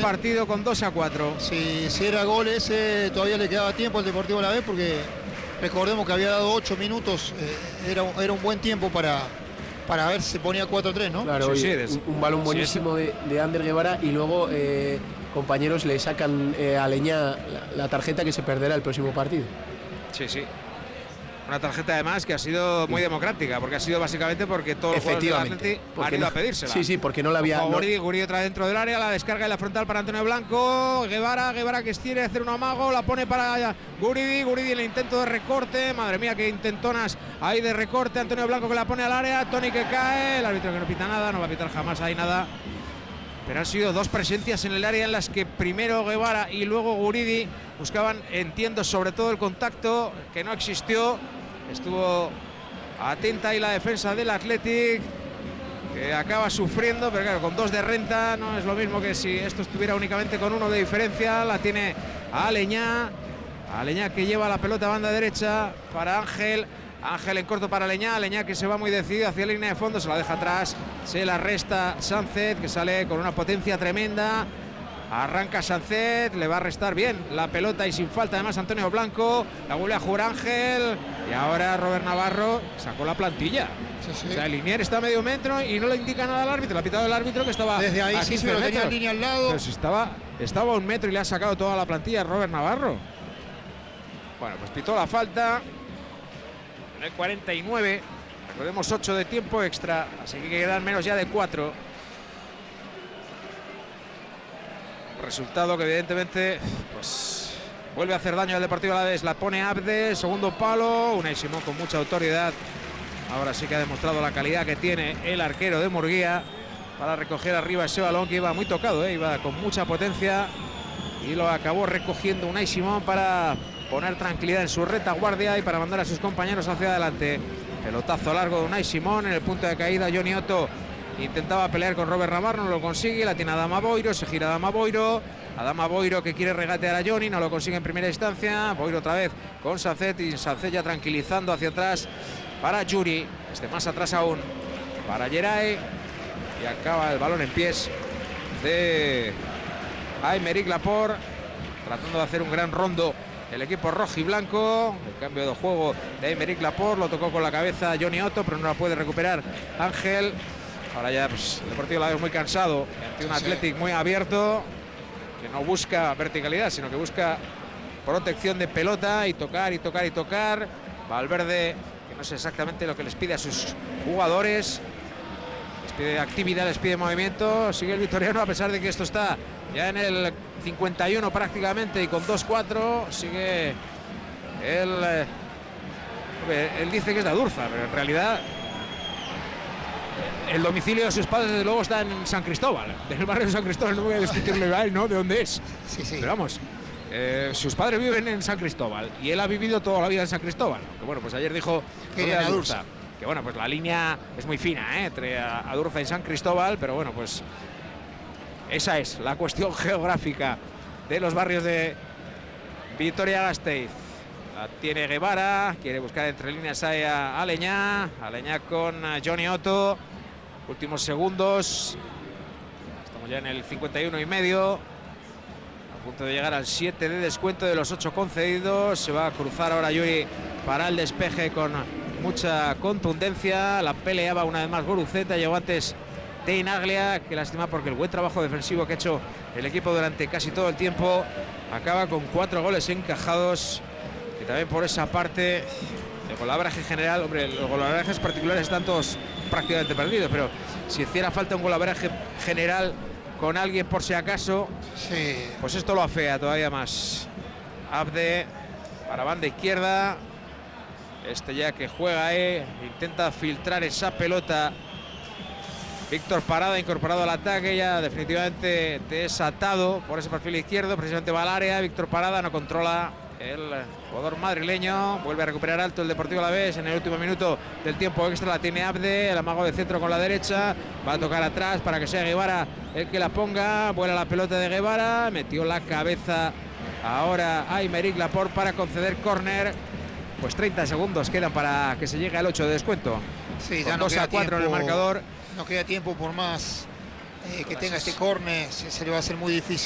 partido con 2-4. Si era gol ese, todavía le quedaba tiempo al Deportivo Alavés, porque recordemos que había dado 8 minutos, era un buen tiempo para ver si se ponía 4-3, ¿no? Claro, Sí, un balón buenísimo de Ander Guevara, y luego compañeros le sacan a Leñá la tarjeta que se perderá el próximo partido. Sí, sí. Una tarjeta además que ha sido muy democrática, porque ha sido básicamente porque todos los jugadores del Atleti han ido a pedírsela. Sí, sí, porque no la había... Guridi otra dentro del área, la descarga y la frontal para Antonio Blanco. Guevara que quiere hacer un amago, la pone para Guridi en el intento de recorte. Madre mía, qué intentonas ahí de recorte. Antonio Blanco que la pone al área, Toni que cae, el árbitro que no pita nada, no va a pitar jamás ahí nada. Pero han sido dos presencias en el área en las que primero Guevara y luego Guridi buscaban, entiendo, sobre todo el contacto, que no existió. Estuvo atenta ahí la defensa del Athletic, que acaba sufriendo, pero claro, con 2 de renta no es lo mismo que si esto estuviera únicamente con 1 de diferencia. La tiene Aleñá que lleva la pelota a banda derecha para Ángel en corto para Aleñá que se va muy decidido hacia la línea de fondo, se la deja atrás, se la resta Sánchez, que sale con una potencia tremenda. Arranca Sánchez, le va a restar bien la pelota y sin falta además Antonio Blanco, la vuelve a jugar Ángel, y ahora Robert Navarro sacó la plantilla. Sí. O sea, Linier está a medio metro y no le indica nada al árbitro, le ha pitado el árbitro que estaba desde ahí, a 15 sí, pero metros. tenía línea al lado. Pero si estaba a 1 metro y le ha sacado toda la plantilla a Robert Navarro. Bueno, pues pitó la falta en el 49, recordemos 8 de tiempo extra, así que quedan menos ya de 4. Resultado que evidentemente pues vuelve a hacer daño al Deportivo Alavés. La pone Abde, segundo palo, Unai Simón con mucha autoridad. Ahora sí que ha demostrado la calidad que tiene el arquero de Murguía para recoger arriba ese balón que iba muy tocado, iba con mucha potencia, y lo acabó recogiendo Unai Simón para poner tranquilidad en su retaguardia y para mandar a sus compañeros hacia adelante. Pelotazo largo de Unai Simón en el punto de caída. Johnny Otto intentaba pelear con Robert Navarro, no lo consigue, la tiene Adama Boiro, se gira Adama Boiro que quiere regatear a Johnny, no lo consigue en primera instancia. Boiro otra vez con Sánchez, y Sánchez ya tranquilizando hacia atrás para Yuri, más atrás aún para Geray, y acaba el balón en pies de Aymeric Laporte, tratando de hacer un gran rondo el equipo rojo y blanco. El cambio de juego de Aymeric Laporte, lo tocó con la cabeza Johnny Otto, pero no la puede recuperar Ángel. Ahora ya pues, el Deportivo la ve muy cansado ante un Athletic muy abierto, que no busca verticalidad, sino que busca protección de pelota y tocar. Valverde, que no sé exactamente lo que les pide a sus jugadores, les pide actividad, les pide movimiento. Sigue el vitoriano, a pesar de que esto está ya en el 51 prácticamente, y con 2-4 sigue él dice que es de Adurza, pero en realidad el domicilio de sus padres desde luego está en San Cristóbal, en el barrio de San Cristóbal. No voy a discutirle a él, ¿no?, de dónde es. Sí. Pero vamos, sus padres viven en San Cristóbal y él ha vivido toda la vida en San Cristóbal. Que bueno, pues ayer dijo que era Adurza. Que bueno, pues la línea es muy fina, entre Adurza y San Cristóbal, pero bueno, pues esa es la cuestión geográfica de los barrios de Vitoria-Gasteiz. La tiene Guevara, quiere buscar entre líneas a Aleñá con Johnny Otto. Últimos segundos, estamos ya en el 51 y medio, a punto de llegar al 7 de descuento de los 8 concedidos. Se va a cruzar ahora Yuri para el despeje con mucha contundencia. La peleaba una vez más Guruceta, llegó antes de Inaglia, que lástima porque el buen trabajo defensivo que ha hecho el equipo durante casi todo el tiempo acaba con 4 goles encajados, que también por esa parte el golaveraje general, hombre, los golaverajes particulares están todos prácticamente perdidos, pero si hiciera falta un golaveraje general con alguien por si acaso, sí, pues esto lo afea todavía más. Abde para banda izquierda, ya que juega intenta filtrar esa pelota. Víctor Parada incorporado al ataque, ya definitivamente desatado por ese perfil izquierdo, precisamente va al área. Víctor Parada no controla el jugador madrileño, vuelve a recuperar alto el Deportivo Alavés en el último minuto del tiempo extra. La tiene Abde, el amago de centro con la derecha, va a tocar atrás para que sea Guevara el que la ponga. Vuela la pelota de Guevara, metió la cabeza ahora Aymeric Laporte para conceder córner. Pues 30 segundos quedan para que se llegue al 8 de descuento. Sí, con ya no 2-4 en el marcador. No queda tiempo, por más que tenga este córner, se le va a hacer muy difícil.